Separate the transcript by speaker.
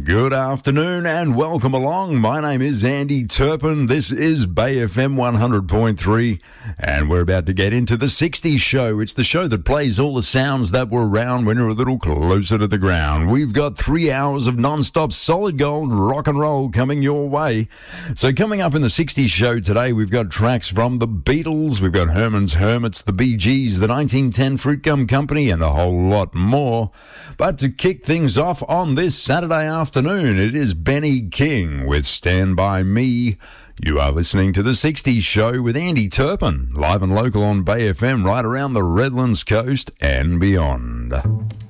Speaker 1: Good afternoon and welcome along. My name is Andy Turpin. This is Bay FM 100.3 and we're about to get into the 60s show. It's the show that plays all the sounds that were around when you're a little closer to the ground. We've got 3 hours of non-stop solid gold rock and roll coming your way. So coming up in the 60s show today, we've got tracks from the Beatles, we've got Herman's Hermits, the Bee Gees, the 1910 Fruit Gum Company and a whole lot more. But to kick things off on this Saturday afternoon, it is Benny King with Stand By Me. You are listening to the 60s show with Andy Turpin, live and local on Bay FM right around the Redlands coast and beyond.